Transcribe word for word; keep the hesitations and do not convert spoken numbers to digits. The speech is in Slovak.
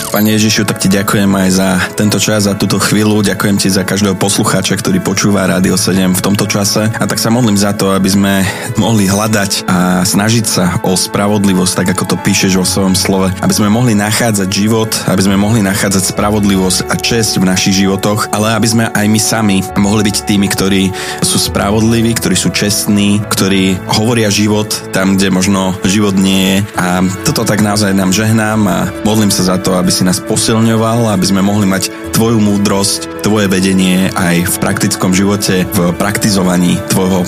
Pane Ježišu, tak ti ďakujem aj za tento čas, za túto chvíľu. Ďakujem ti za každého poslucháča, ktorý počúva Rádio sedem v tomto čase. A tak sa modlím za to, aby sme mohli hľadať a snažiť sa o spravodlivosť, tak ako to píšeš vo svojom slove. Aby sme mohli nachádzať život, aby sme mohli nachádzať spravodlivosť a česť v našich životoch, ale aby sme aj my sami mohli byť tými, ktorí sú spravodliví, ktorí sú čestní, ktorí hovoria život tam, kde možno život nie je. A toto tak naozaj nám žehnám a modlím sa za to, aby si nás posilňoval, aby sme mohli mať tvoju múdrosť, tvoje vedenie aj v praktickom živote, v praktizovaní tvojho